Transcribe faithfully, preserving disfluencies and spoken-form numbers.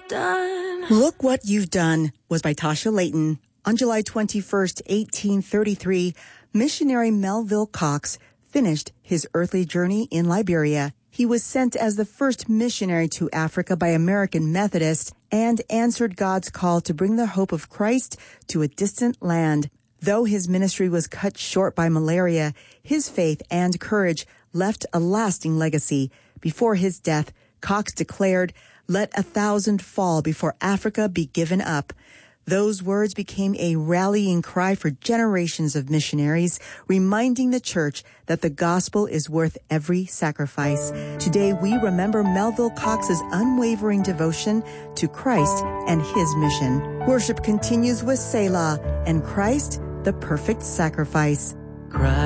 done. Look What You've Done was by Tasha Layton. On July twenty-first, eighteen thirty-three, missionary Melville Cox finished his earthly journey in Liberia. He was sent as the first missionary to Africa by American Methodists and answered God's call to bring the hope of Christ to a distant land. Though his ministry was cut short by malaria, his faith and courage left a lasting legacy. Before his death, Cox declared, "Let a thousand fall before Africa be given up." Those words became a rallying cry for generations of missionaries, reminding the church that the gospel is worth every sacrifice. Today, we remember Melville Cox's unwavering devotion to Christ and his mission. Worship continues with Selah and Christ, the perfect sacrifice. Christ.